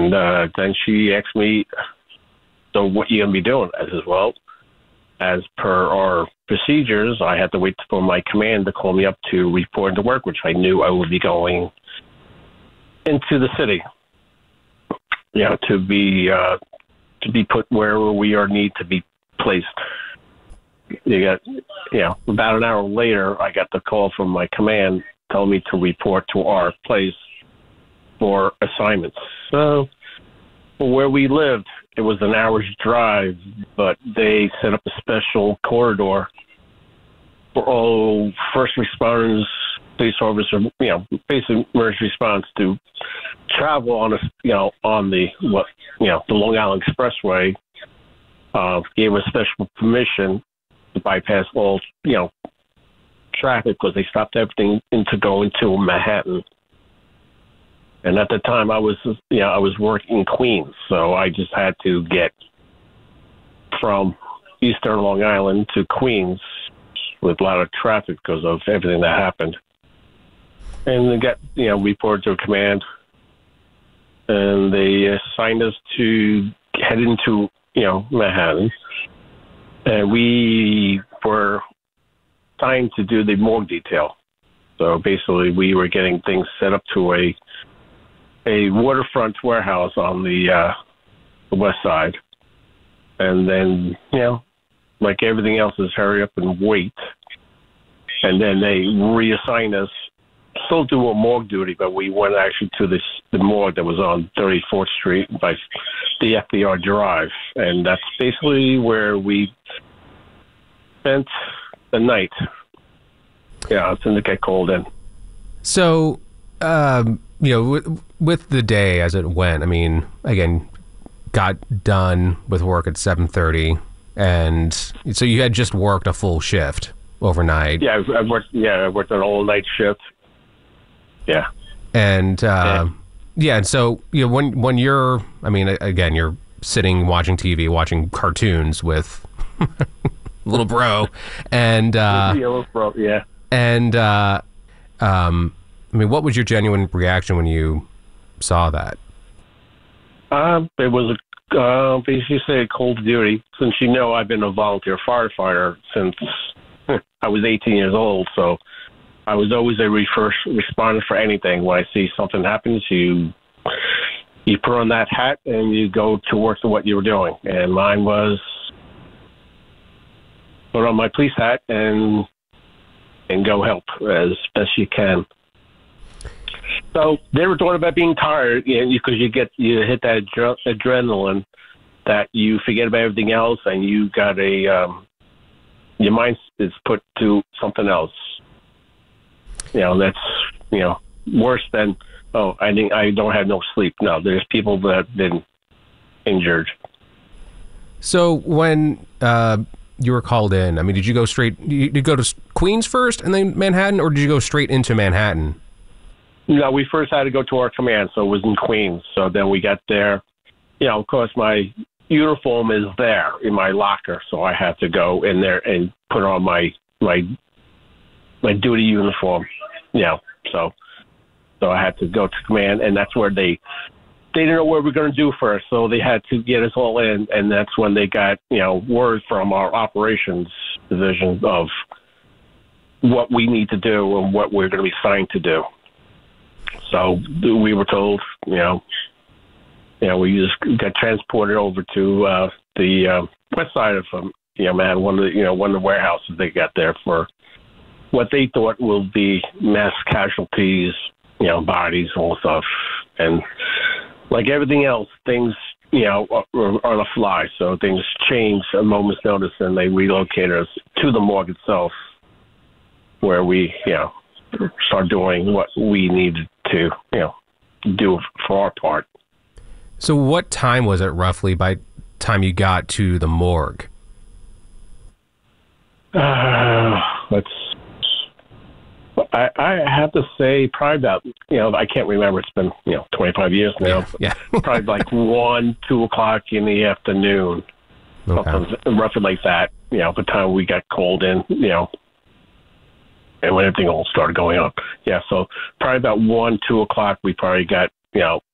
And then she asked me, so what you going to be doing? I says, well, as per our procedures, I had to wait for my command to call me up to report to work, which I knew I would be going into the city, to be put wherever we are need to be placed. About an hour later, I got the call from my command telling me to report to our place for assignments. So, where we lived, it was an hour's drive, but they set up a special corridor for all first responders, police officers, basic emergency response to travel on the Long Island Expressway. Gave us special permission to bypass all, traffic because they stopped everything to go into Manhattan. And at the time, I was working in Queens, so I just had to get from Eastern Long Island to Queens with a lot of traffic because of everything that happened. And they got, reported to command, and they assigned us to head into, Manhattan. And we were assigned to do the morgue detail. So basically, we were getting things set up to a waterfront warehouse on the west side. And then, like everything else is hurry up and wait. And then they reassign us, still do a morgue duty, but we went actually to the morgue that was on 34th Street by the FDR Drive. And that's basically where we spent the night. It's to get called in. So, with the day as it went, I mean, again, got done with work at 7:30, and so you had just worked a full shift overnight. Yeah, I worked an all-night shift. Yeah. And, and so, when you're, I mean, again, you're sitting watching TV, watching cartoons with little bro, and, little bro, yeah. And, I mean, what was your genuine reaction when you saw that? It was basically say cold duty, since I've been a volunteer firefighter since I was 18 years old, so I was always a first responder for anything. When I see something happens, you put on that hat and you go to work to what you were doing. And mine was put on my police hat and go help as best you can. So they were talking about being tired, because you hit that adrenaline that you forget about everything else, and you got your mind is put to something else. That's worse than I don't have no sleep. No, there's people that have been injured. So when you were called in, I mean, did you go straight? Did you go to Queens first and then Manhattan, or did you go straight into Manhattan? No, we first had to go to our command, so it was in Queens. So then we got there. Of course, my uniform is there in my locker, so I had to go in there and put on my duty uniform. So I had to go to command, and that's where they didn't know what we were going to do first, so they had to get us all in, and that's when they got word from our operations division of what we need to do and what we're going to be assigned to do. So we were told, we just got transported over to the west side of Manhattan, one of the warehouses they got there for what they thought will be mass casualties, bodies, all stuff. And like everything else, things, are on the fly. So things changed at a moment's notice, and they relocated us to the morgue itself, where we, start doing what we needed to, do for our part. So what time was it roughly by time you got to the morgue? I have to say probably about, I can't remember. It's been, 25 years now. Yeah. Probably like 1, 2 o'clock in the afternoon. Okay. Something roughly like that, the time we got called in, and when everything all started going up. Yeah, so probably about 1, 2 o'clock, we probably got,